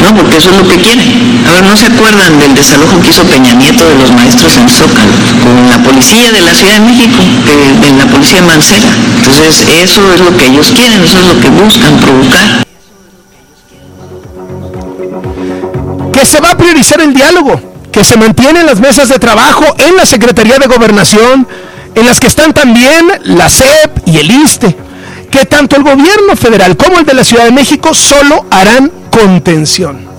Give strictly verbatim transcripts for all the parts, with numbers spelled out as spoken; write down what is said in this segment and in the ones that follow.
¿no? Porque eso es lo que quieren. A ver, ¿no se acuerdan del desalojo que hizo Peña Nieto de los maestros en Zócalo? Con la policía de la Ciudad de México, de, de la policía Mancera. Entonces, eso es lo que ellos quieren, eso es lo que buscan provocar. Que se va a priorizar el diálogo, que se mantienen las mesas de trabajo en la Secretaría de Gobernación, en las que están también la C E P y el I S S S T E, que tanto el gobierno federal como el de la Ciudad de México solo harán contención.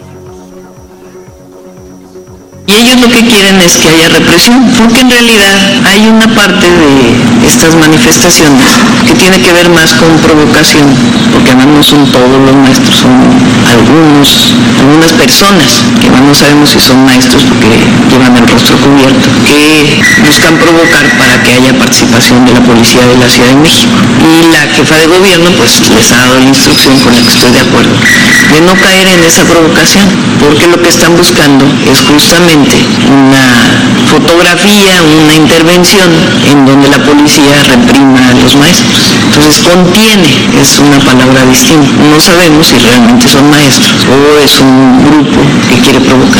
Y ellos lo que quieren es que haya represión, porque en realidad hay una parte de estas manifestaciones que tiene que ver más con provocación, porque además no son todos los maestros, son algunos, algunas personas, que no sabemos si son maestros porque llevan el rostro cubierto, que buscan provocar para que haya participación de la policía de la Ciudad de México. Y la jefa de gobierno pues les ha dado la instrucción, con la que estoy de acuerdo, de no caer en esa provocación, porque lo que están buscando es justamente una fotografía, una intervención en donde la policía reprima a los maestros. Entonces, contiene es una palabra distinta. No sabemos si realmente son maestros o es un grupo que quiere provocar.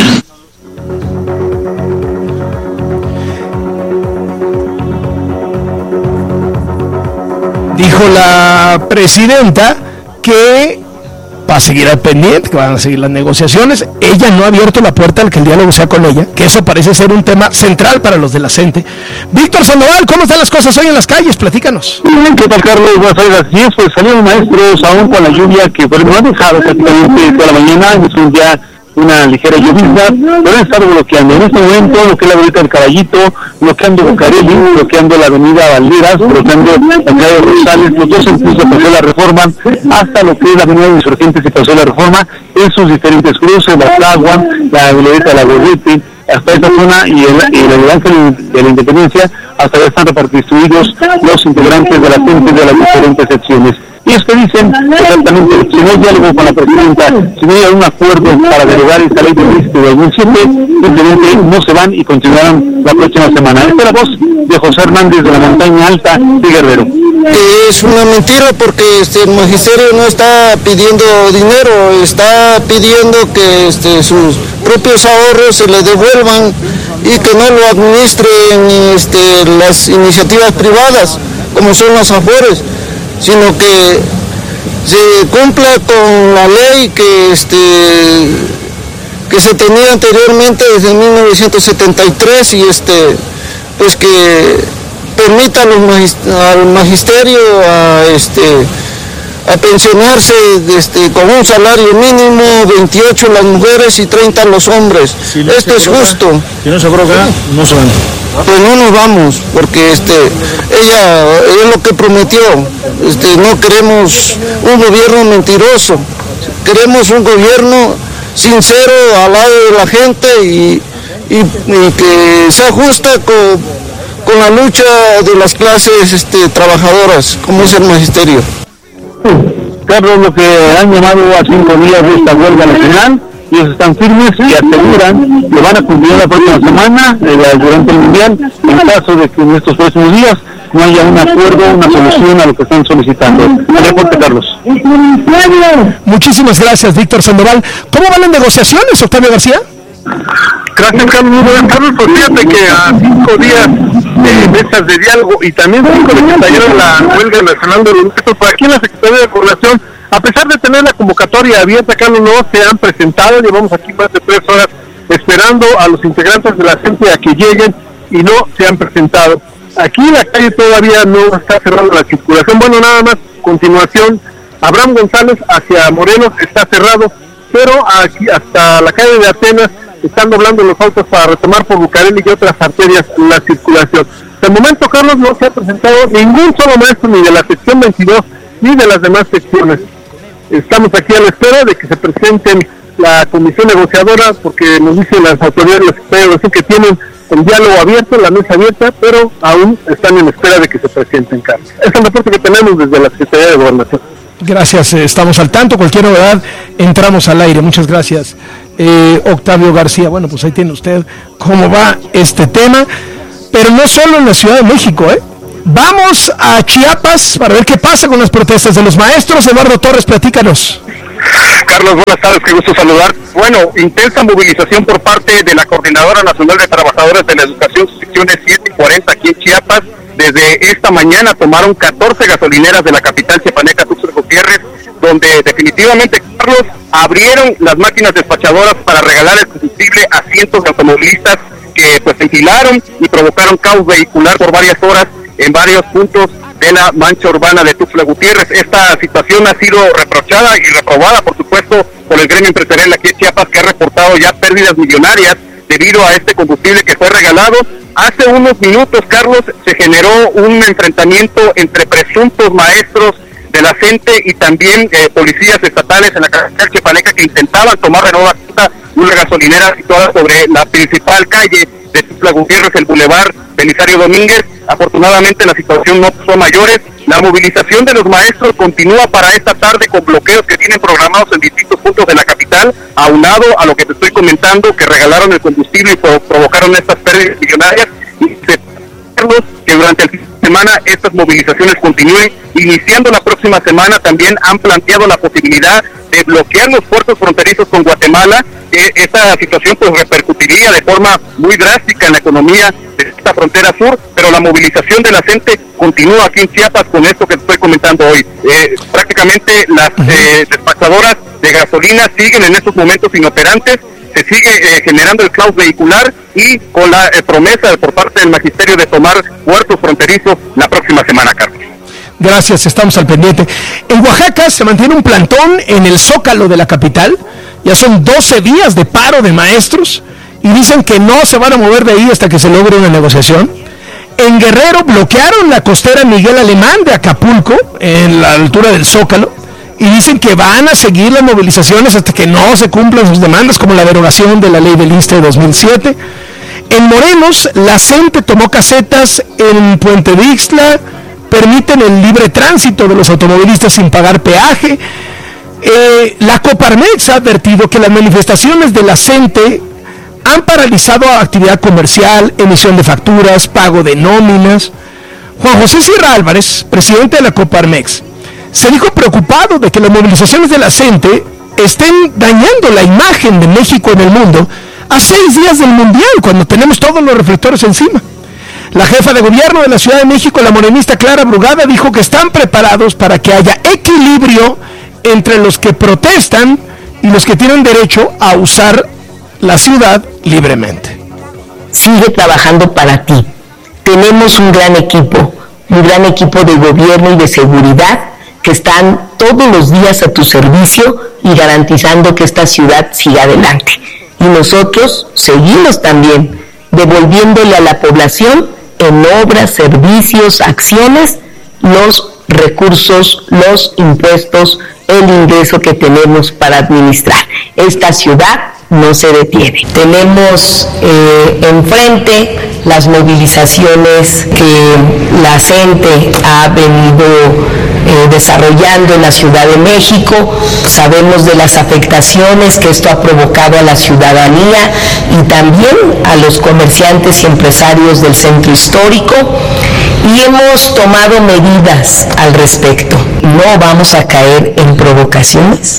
Dijo la presidenta que va a seguir al pendiente, que van a seguir las negociaciones. Ella no ha abierto la puerta al que el diálogo sea con ella, que eso parece ser un tema central para los de la CENTE. Víctor Sandoval, ¿cómo están las cosas hoy en las calles? Platícanos. ¿Qué tal, Carlos? Buenas tardes. Así es, pues salieron maestros aún con la lluvia que pues, no ha dejado prácticamente toda la mañana. Es un día una ligera lluvia, pero estar bloqueando en este momento lo que es la avenida del Caballito, bloqueando Bucareli, bloqueando la avenida Valderas, bloqueando la calle Rosales, los dos sentidos de Paseo la Reforma, hasta lo que es la avenida de Insurgentes y Paseo la Reforma, en sus diferentes cruces, Batagua, la glorieta de la Gorrete, hasta esta zona y el, y el Ángel de la Independencia, hasta ya están repartidos los integrantes de la gente de las diferentes secciones. Y es que dicen exactamente, si no hay diálogo con la presidenta, si no hay algún acuerdo para derogar esta ley de lícito de dos mil siete, simplemente no se van y continuarán la próxima semana. Esta es la voz de José Hernández de la Montaña Alta de Guerrero. Es una mentira porque este, el magisterio no está pidiendo dinero, está pidiendo que este, sus propios ahorros se le devuelvan y que no lo administren este, las iniciativas privadas, como son las AFORES, sino que se cumpla con la ley que este que se tenía anteriormente desde mil novecientos setenta y tres y este pues que permita al magisterio a este a pensionarse este, con un salario mínimo, veintiocho las mujeres y treinta los hombres. Si no Esto es broca, justo. Si no se broca, no se van. Pues no nos vamos, porque este, ella es lo que prometió. Este, no queremos un gobierno mentiroso, queremos un gobierno sincero al lado de la gente y, y, y que sea justa con, con la lucha de las clases este, trabajadoras, como es el magisterio. Carlos, lo que han llamado a cinco días de esta huelga nacional, ellos están firmes y aseguran que van a cumplir la próxima semana, eh, durante el Mundial, en caso de que en estos próximos días no haya un acuerdo, una solución a lo que están solicitando. El reporte, Carlos. Muchísimas gracias, Víctor Sandoval. ¿Cómo van las negociaciones, Octavio García? Gracias, Carlos. Muy buenas tardes. Pues fíjate que a cinco días de mesas de diálogo y también cinco de que estallaron la huelga nacional de los maestros, por aquí en la Secretaría de Gobernación, a pesar de tener la convocatoria abierta, Carlos, no se han presentado. Llevamos aquí más de tres horas esperando a los integrantes de la gente a que lleguen y no se han presentado. Aquí la calle todavía no está cerrada la circulación. Bueno, nada más, continuación, Abraham González hacia Morelos está cerrado, pero aquí hasta la calle de Atenas están doblando los autos para retomar por Bucareli y otras arterias la circulación. Hasta el momento, Carlos, no se ha presentado ningún solo maestro, ni de la sección veintidós, ni de las demás secciones. Estamos aquí a la espera de que se presenten la comisión negociadora, porque nos dicen las autoridades de la Secretaría de Gobernación que tienen el diálogo abierto, la mesa abierta, pero aún están en espera de que se presenten, Carlos. Es el reporte que tenemos desde la Secretaría de Gobernación. Gracias, eh, estamos al tanto. Cualquier novedad, entramos al aire. Muchas gracias, eh, Octavio García. Bueno, pues ahí tiene usted cómo va este tema, pero no solo en la Ciudad de México, ¿eh? Vamos a Chiapas para ver qué pasa con las protestas de los maestros. Eduardo Torres, platícanos. Carlos, buenas tardes, qué gusto saludar. Bueno, intensa movilización por parte de la Coordinadora Nacional de Trabajadores de la Educación, secciones siete y cuarenta aquí en Chiapas. Desde esta mañana tomaron catorce gasolineras de la capital chiapaneca, Tuxtla Gutiérrez, donde definitivamente, Carlos, abrieron las máquinas despachadoras para regalar el combustible a cientos de automovilistas que pues se enfilaron y provocaron caos vehicular por varias horas en varios puntos de la mancha urbana de Tuxtla Gutiérrez. Esta situación ha sido reprochada y reprobada, por supuesto, por el gremio empresarial aquí en Chiapas, que ha reportado ya pérdidas millonarias debido a este combustible que fue regalado. Hace unos minutos, Carlos, se generó un enfrentamiento entre presuntos maestros de la CENTE y también eh, policías estatales en la capital chiapaneca que intentaban tomar de nueva cuenta una gasolinera situada sobre la principal calle de Tuxtla Gutiérrez, el Boulevard Belisario Domínguez. Afortunadamente la situación no pasó a mayores. La movilización de los maestros continúa para esta tarde con bloqueos que tienen programados en distintos puntos de la capital, aunado a lo que te estoy comentando, que regalaron el combustible y pro- provocaron estas pérdidas millonarias. Y se que durante el fin de semana estas movilizaciones continúen. Iniciando la próxima semana también han planteado la posibilidad de bloquear los puertos fronterizos con Guatemala. Eh, esta situación pues repercutiría de forma muy drástica en la economía de esta frontera sur, pero la movilización de la gente continúa aquí en Chiapas con esto que te estoy comentando hoy. Eh, prácticamente las eh, despachadoras de gasolina siguen en estos momentos inoperantes. Se sigue eh, generando el caos vehicular y con la eh, promesa por parte del magisterio de tomar puertos fronterizos la próxima semana, Carlos. Gracias, estamos al pendiente. En Oaxaca se mantiene un plantón en el Zócalo de la capital. Ya son doce días de paro de maestros y dicen que no se van a mover de ahí hasta que se logre una negociación. En Guerrero bloquearon la costera Miguel Alemán de Acapulco, en la altura del Zócalo, y dicen que van a seguir las movilizaciones hasta que no se cumplan sus demandas, como la derogación de la ley del ISSSTE de dos mil siete. En Morelos, la CENTE tomó casetas en Puente de Ixtla, permiten el libre tránsito de los automovilistas sin pagar peaje. Eh, la Coparmex ha advertido que las manifestaciones de la CENTE han paralizado actividad comercial, emisión de facturas, pago de nóminas. Juan José Sierra Álvarez, presidente de la Coparmex, se dijo preocupado de que las movilizaciones de la CENTE estén dañando la imagen de México en el mundo a seis días del Mundial, cuando tenemos todos los reflectores encima. La jefa de gobierno de la Ciudad de México, la morenista Clara Brugada, dijo que están preparados para que haya equilibrio entre los que protestan y los que tienen derecho a usar la ciudad libremente. Sigue trabajando para ti. Tenemos un gran equipo, un gran equipo de gobierno y de seguridad que están todos los días a tu servicio y garantizando que esta ciudad siga adelante. Y nosotros seguimos también devolviéndole a la población en obras, servicios, acciones, los recursos, los impuestos, el ingreso que tenemos para administrar. Esta ciudad no se detiene. Tenemos eh, enfrente las movilizaciones que la CENTE ha venido eh, desarrollando en la Ciudad de México. Sabemos de las afectaciones que esto ha provocado a la ciudadanía y también a los comerciantes y empresarios del centro histórico, y hemos tomado medidas al respecto. No vamos a caer en provocaciones.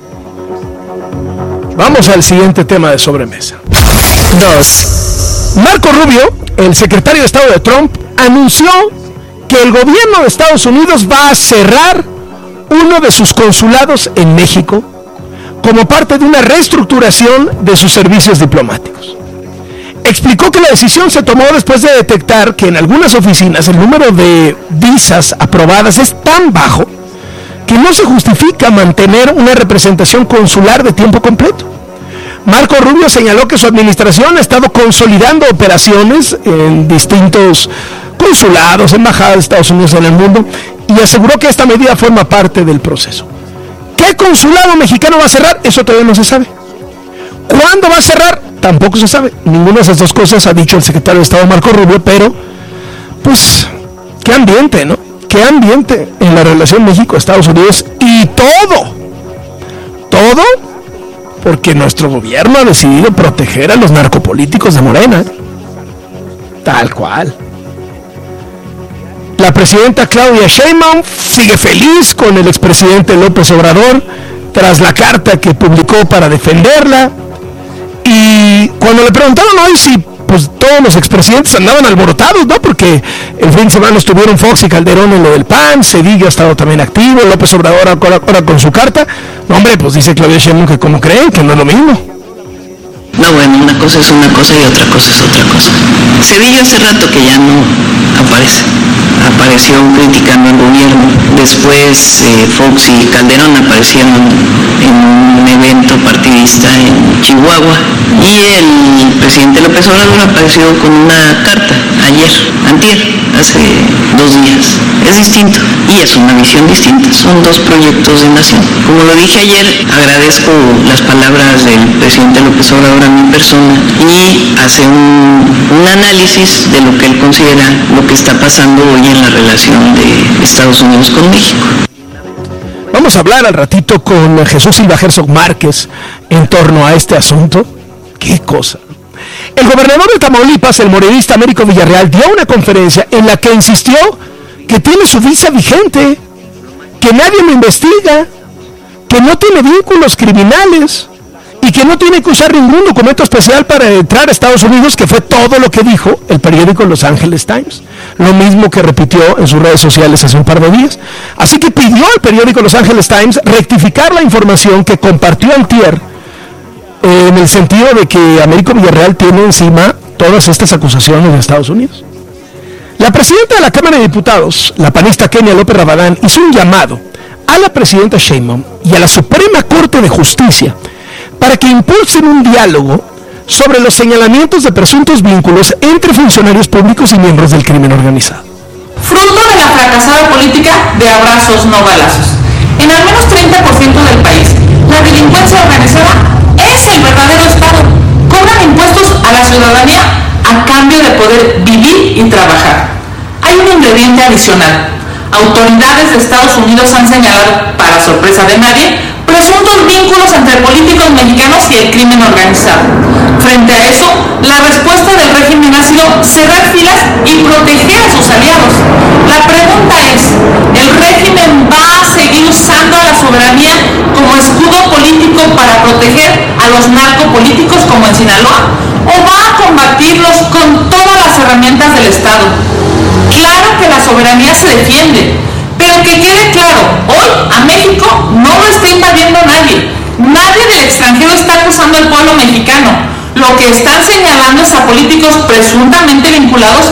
Vamos al siguiente tema de sobremesa. Dos. Marco Rubio, el secretario de Estado de Trump, anunció que el gobierno de Estados Unidos va a cerrar uno de sus consulados en México como parte de una reestructuración de sus servicios diplomáticos. Explicó que la decisión se tomó después de detectar que en algunas oficinas el número de visas aprobadas es tan bajo que no se justifica mantener una representación consular de tiempo completo. Marco Rubio señaló que su administración ha estado consolidando operaciones en distintos consulados, embajadas de Estados Unidos en el mundo, y aseguró que esta medida forma parte del proceso. ¿Qué consulado mexicano va a cerrar? Eso todavía no se sabe. ¿Cuándo va a cerrar? Tampoco se sabe. Ninguna de esas dos cosas ha dicho el secretario de Estado Marco Rubio, pero pues qué ambiente, ¿no? Qué ambiente en la relación México-Estados Unidos, y todo, todo porque nuestro gobierno ha decidido proteger a los narcopolíticos de Morena, tal cual. La presidenta Claudia Sheinbaum sigue feliz con el expresidente López Obrador, tras la carta que publicó para defenderla. Y cuando le preguntaron hoy si pues todos los expresidentes andaban alborotados, ¿no? Porque el fin de semana estuvieron Fox y Calderón en lo del P A N, Cedillo ha estado también activo, López Obrador ahora, ahora con su carta. No, hombre, pues dice Claudia Sheinbaum que como creen, que no es lo mismo. No, bueno, una cosa es una cosa y otra cosa es otra cosa. Cedillo hace rato que ya no aparece. Apareció criticando el gobierno. Después eh, Fox y Calderón aparecieron en un evento partidista en Chihuahua. Y el presidente López Obrador apareció con una carta ayer, antier, hace dos días. Es distinto y es una visión distinta. Son dos proyectos de nación. Como lo dije ayer, agradezco las palabras del presidente López Obrador a mi persona y hace un, un análisis de lo que él considera lo que está pasando hoy en la relación de Estados Unidos con México. Vamos a hablar al ratito con Jesús Silva Herzog Márquez en torno a este asunto. ¡Qué cosa! El gobernador de Tamaulipas, el morenista Américo Villarreal, dio una conferencia en la que insistió que tiene su visa vigente, que nadie lo investiga, que no tiene vínculos criminales y que no tiene que usar ningún documento especial para entrar a Estados Unidos, que fue todo lo que dijo el periódico Los Angeles Times, lo mismo que repitió en sus redes sociales hace un par de días. Así que pidió al periódico Los Angeles Times rectificar la información que compartió antier, eh, en el sentido de que Américo Villarreal tiene encima todas estas acusaciones de Estados Unidos. La presidenta de la Cámara de Diputados, la panista Kenia López Rabadán, hizo un llamado a la presidenta Sheinbaum y a la Suprema Corte de Justicia para que impulsen un diálogo sobre los señalamientos de presuntos vínculos entre funcionarios públicos y miembros del crimen organizado. Fruto de la fracasada política de abrazos no balazos. En al menos treinta por ciento del país, la delincuencia organizada es el verdadero Estado. Cobran impuestos a la ciudadanía a cambio de poder vivir y trabajar. Hay un ingrediente adicional. Autoridades de Estados Unidos han señalado, para sorpresa de nadie, presuntos vínculos entre políticos mexicanos y el crimen organizado. Frente a eso, la respuesta del régimen ha sido cerrar filas y proteger a sus aliados. La pregunta es, ¿el régimen va a seguir usando a la soberanía como escudo político para proteger a los narcopolíticos como en Sinaloa? ¿O va a combatirlos con todas las herramientas del Estado? Claro que la soberanía se defiende, pero que quede claro, hoy a México no lo está invadiendo nadie. Nadie del extranjero está acusando al pueblo mexicano. Lo que están señalando es a políticos presuntamente vinculados.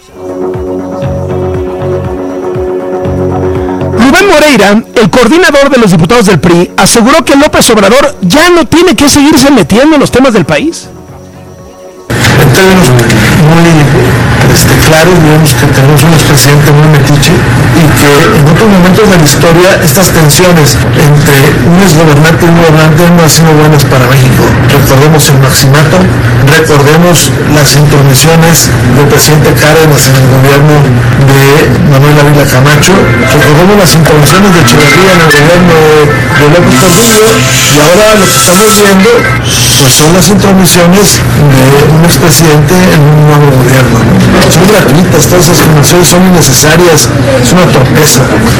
Rubén Moreira, el coordinador de los diputados del P R I, aseguró que López Obrador ya no tiene que seguirse metiendo en los temas del país. En términos muy este, claros, digamos que tenemos un expresidente muy metiche y que en otros momentos de la historia estas tensiones entre un exgobernante y un gobernante no han sido buenas para México. Recordemos el maximato, recordemos las intromisiones del presidente Cárdenas en el gobierno de Manuel Ávila Camacho, recordemos las intromisiones de Echeverría en el gobierno de, de López Portillo, y ahora lo que estamos viendo pues son las intromisiones de un expresidente en un nuevo gobierno. Son gratuitas, todas esas conversaciones son innecesarias, es una torpeza.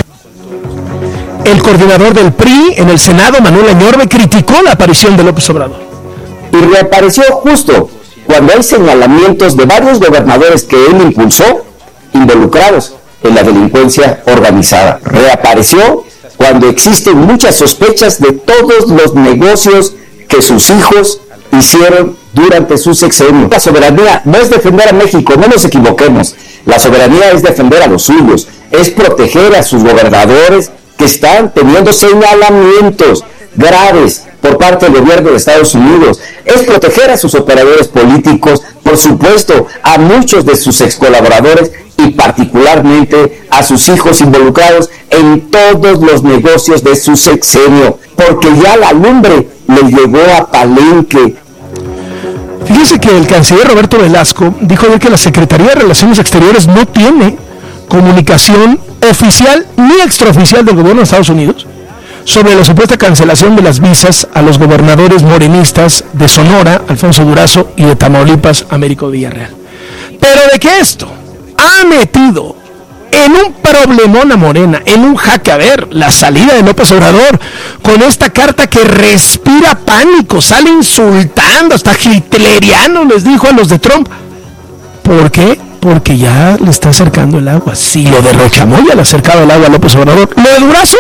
El coordinador del P R I en el Senado, Manuel Añorbe, criticó la aparición de López Obrador. Y reapareció justo cuando hay señalamientos de varios gobernadores que él impulsó, involucrados en la delincuencia organizada. Reapareció cuando existen muchas sospechas de todos los negocios que sus hijos hicieron durante su sexenio. La soberanía no es defender a México, no nos equivoquemos. La soberanía es defender a los suyos, es proteger a sus gobernadores que están teniendo señalamientos graves por parte del gobierno de Estados Unidos, es proteger a sus operadores políticos, por supuesto, a muchos de sus ex colaboradores y particularmente a sus hijos involucrados en todos los negocios de su sexenio, porque ya la lumbre le llegó a Palenque. Fíjese que el canciller Roberto Velasco dijo ayer que la Secretaría de Relaciones Exteriores no tiene comunicación oficial ni extraoficial del gobierno de Estados Unidos sobre la supuesta cancelación de las visas a los gobernadores morenistas de Sonora, Alfonso Durazo, y de Tamaulipas, Américo Villarreal. Pero de que esto ha metido en un problemón a Morena, en un jaque. A ver, la salida de López Obrador con esta carta que respira pánico, sale insultando, hasta hitleriano les dijo a los de Trump. ¿Por qué? Porque ya le está acercando el agua. Si lo de Rochamoya le ha acercado el agua a López Obrador, lo de Durazo,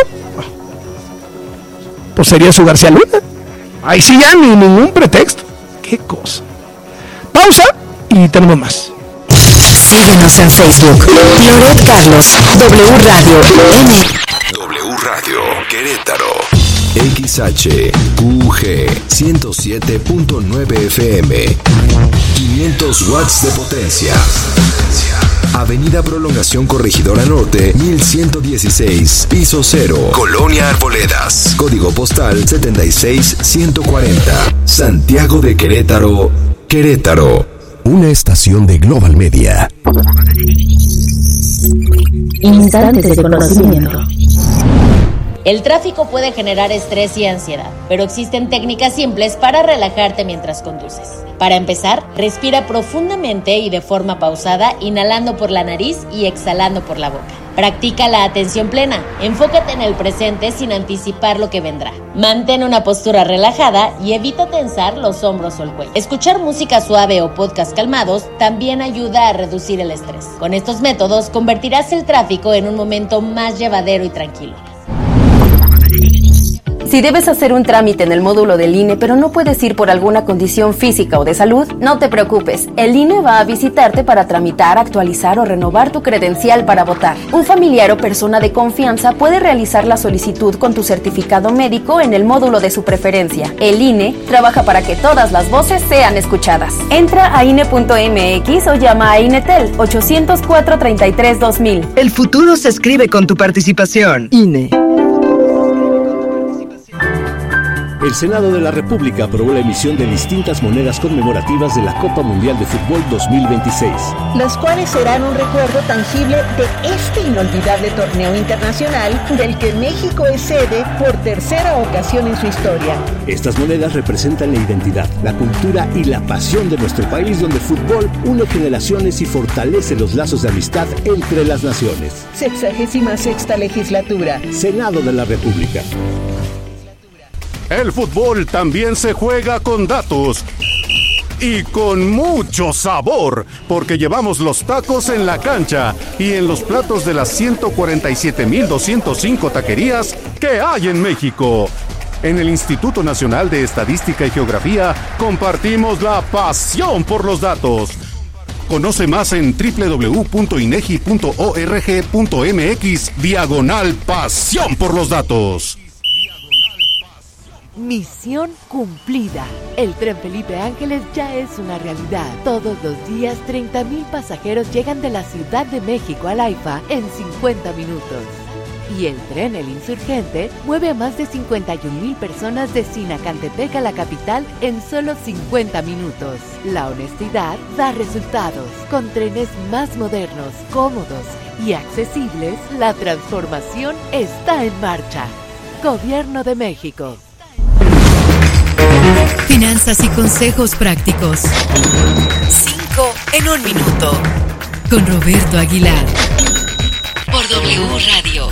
pues sería su García Luna. Ahí sí ya ni ningún pretexto. Qué cosa. Pausa y tenemos más. Síguenos en Facebook. Loret Carlos, W Radio M. W Radio Querétaro. X H Q G ciento siete punto nueve F M. quinientos watts de potencia. Avenida Prolongación Corregidora Norte, mil ciento dieciséis, piso cero, Colonia Arboledas, código postal setenta y seis ciento cuarenta, Santiago de Querétaro, Querétaro. Una estación de Global Media. Instantes de conocimiento. El tráfico puede generar estrés y ansiedad, pero existen técnicas simples para relajarte mientras conduces. Para empezar, respira profundamente y de forma pausada, inhalando por la nariz y exhalando por la boca. Practica la atención plena, enfócate en el presente sin anticipar lo que vendrá. Mantén una postura relajada y evita tensar los hombros o el cuello. Escuchar música suave o podcast calmados también ayuda a reducir el estrés. Con estos métodos convertirás el tráfico en un momento más llevadero y tranquilo. Si debes hacer un trámite en el módulo del I N E, pero no puedes ir por alguna condición física o de salud, no te preocupes. El I N E va a visitarte para tramitar, actualizar o renovar tu credencial para votar. Un familiar o persona de confianza puede realizar la solicitud con tu certificado médico en el módulo de su preferencia. El I N E trabaja para que todas las voces sean escuchadas. Entra a I N E punto M X o llama a INETEL ocho cero cuatro, treinta y tres, dos mil. El futuro se escribe con tu participación. I N E. El Senado de la República aprobó la emisión de distintas monedas conmemorativas de la Copa Mundial de Fútbol dos mil veintiséis. Las cuales serán un recuerdo tangible de este inolvidable torneo internacional del que México es sede por tercera ocasión en su historia. Estas monedas representan la identidad, la cultura y la pasión de nuestro país, donde el fútbol une generaciones y fortalece los lazos de amistad entre las naciones. Sexagésima sexta legislatura. Senado de la República. El fútbol también se juega con datos y con mucho sabor, porque llevamos los tacos en la cancha y en los platos de las ciento cuarenta y siete mil doscientos cinco taquerías que hay en México. En el Instituto Nacional de Estadística y Geografía compartimos la pasión por los datos. Conoce más en doble u doble u doble u punto inegi punto org punto mx diagonal pasión por los datos. Misión cumplida. El tren Felipe Ángeles ya es una realidad. Todos los días treinta mil pasajeros llegan de la Ciudad de México al AIFA en cincuenta minutos. Y el tren El Insurgente mueve a más de cincuenta y un mil personas de Sinacantepec a la capital en solo cincuenta minutos. La honestidad da resultados. Con trenes más modernos, cómodos y accesibles, la transformación está en marcha. Gobierno de México. Finanzas y consejos prácticos. Cinco en un minuto. Con Roberto Aguilar. Por W Radio.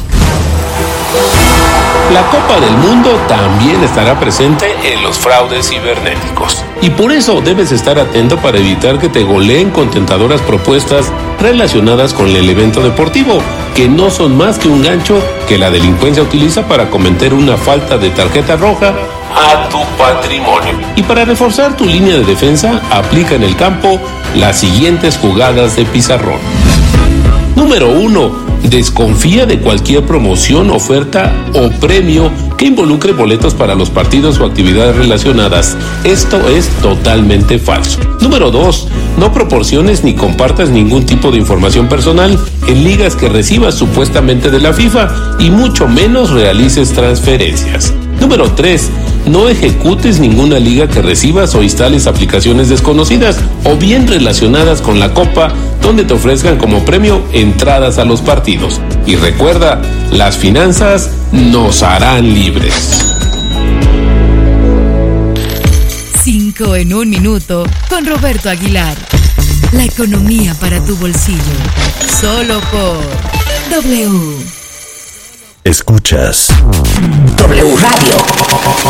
La Copa del Mundo también estará presente en los fraudes cibernéticos. Y por eso debes estar atento para evitar que te goleen con tentadoras propuestas relacionadas con el evento deportivo, que no son más que un gancho que la delincuencia utiliza para cometer una falta de tarjeta roja a tu patrimonio. Y para reforzar tu línea de defensa, aplica en el campo las siguientes jugadas de pizarrón. Número uno. Desconfía de cualquier promoción, oferta o premio que involucre boletos para los partidos o actividades relacionadas. Esto es totalmente falso. Número dos. No proporciones ni compartas ningún tipo de información personal en ligas que recibas supuestamente de la FIFA y mucho menos realices transferencias. Número tres. No ejecutes ninguna liga que recibas o instales aplicaciones desconocidas o bien relacionadas con la Copa donde te ofrezcan como premio entradas a los partidos. Y recuerda, las finanzas nos harán libres. Cinco en un minuto con Roberto Aguilar. La economía para tu bolsillo. Solo por W. Escuchas W Radio.